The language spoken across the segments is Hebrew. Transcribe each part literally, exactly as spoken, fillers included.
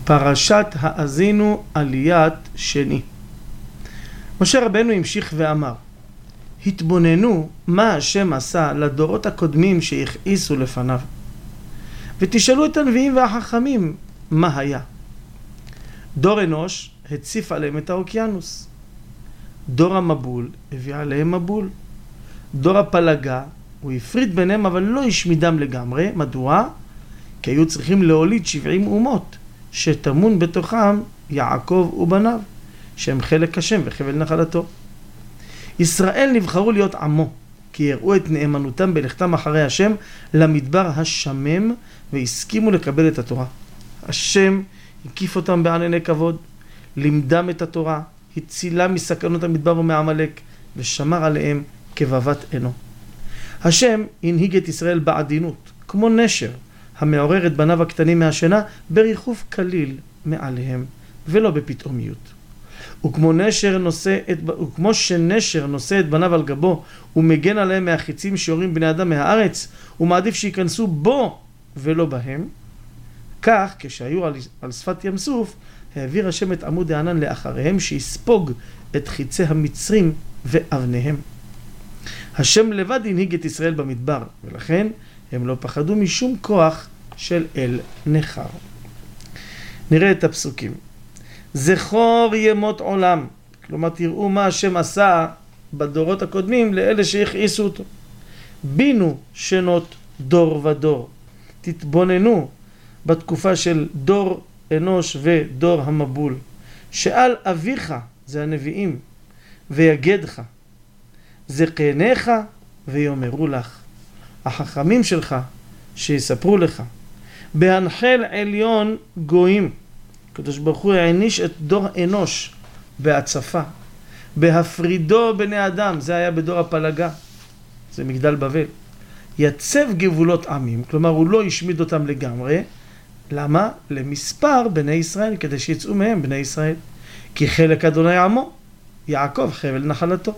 פרשת האזינו עליית שני. משה רבנו המשיך ואמר, התבוננו מה השם עשה לדורות הקודמים שהכעיסו לפניו, ותשאלו את הנביאים והחכמים מה היה. דור אנוש הציף עליהם את האוקיינוס, דור המבול הביא עליהם מבול, דור הפלגה הוא הפריד ביניהם אבל לא השמידם לגמרי. מדוע? כי היו צריכים להוליד שבעים אומות שטמון בתוכם יעקב ובניו שהם חלק השם וחבל נחלתו. ישראל נבחרו להיות עמו כי הראו את נאמנותם בלכתם אחרי השם למדבר השמם והסכימו לקבל את התורה. השם הקיף אותם בענני כבוד, לימדם את התורה, הצילה מסכנות המדבר ומעמלק ושמר עליהם כבבת עינו. השם הנהיג את ישראל בעדינות כמו נשר המעורר את בניו הקטנים מהשינה בריחוף קליל מעליהם ולא בפתאומיות. וכמו נשר נושא את, וכמו שנשר נושא את בניו על גבו ומגן עליהם מהחיצים שיורים בני אדם מהארץ ומעדיף שיכנסו בו ולא בהם, כך כשהיו על, על שפת ים סוף העביר השם את עמוד הענן לאחריהם שיספוג את חיצי המצרים ואבניהם. השם לבד הנהיג את ישראל במדבר ולכן הם לא פחדו משום כוח של אל נחר. נראה את הפסוקים. זכור ימות עולם, כלומר תראו מה השם עשה בדורות הקודמים לאלה שהכעיסו אותו. בינו שנות דור ודור, תתבוננו בתקופה של דור אנוש ודור המבול. שאל אביך, זה הנביאים, ויגדך, זקניך ויאמרו לך, החכמים שלך שיספרו לך. בהנחל עליון גויים, הקדוש ברוך הוא העניש את דור אנוש בהצפה, בהפרידו בני אדם, זה היה בדור הפלגה, זה מגדל בבל. יצב גבולות עמים, כלומר הוא לא השמיד אותם לגמרי. למה? למספר בני ישראל, כדי שיצאו מהם בני ישראל, כי חלק אדוני עמו, יעקב חבל נחלתו.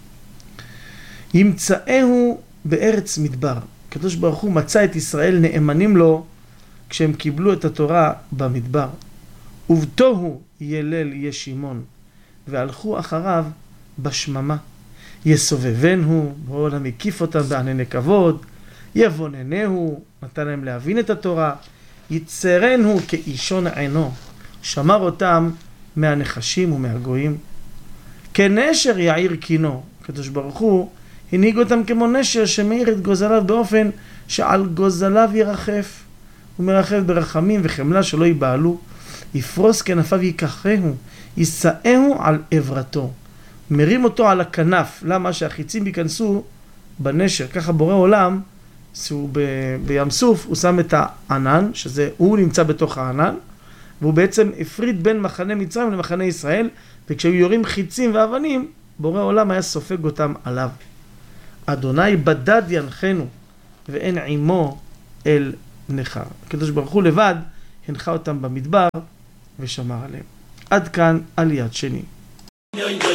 ימצאהו בארץ מדבר, הקדוש ברוך הוא מצא את ישראל נאמנים לו כשהם קיבלו את התורה במדבר. ובתוהו ילל ישימון, והלכו אחריו בשממה. יסובבנו, בעולם הקיף אותם בענני כבוד, יבוננהו, נתן להם להבין את התורה, יצרנו כאישון עינו, שמר אותם מהנחשים ומהגויים. כנשר יעיר קינו, הקדוש ברוך הוא הנהיג אותם כמו נשר שמאיר את גוזליו באופן שעל גוזליו ירחף. הוא מרחף ברחמים וחמלה שלא ייבעלו. יפרוס כנפיו ייקחהו, יישאהו על עברתו. מרים אותו על הכנף. למה? שהחיצים ייכנסו בנשר. ככה בורא עולם, שהוא ב, בים סוף, הוא שם את הענן, שזה הוא נמצא בתוך הענן, והוא בעצם הפריד בין מחנה מצרים למחנה ישראל, וכשהיו יורים חיצים ואבנים, בורא עולם היה סופג אותם עליו. אדוני בדד ינחנו, ואין עמו אל נחר. הקדוש ברוך הוא לבד הנחה אותם במדבר ושמר עליהם. עד כאן עליית שני.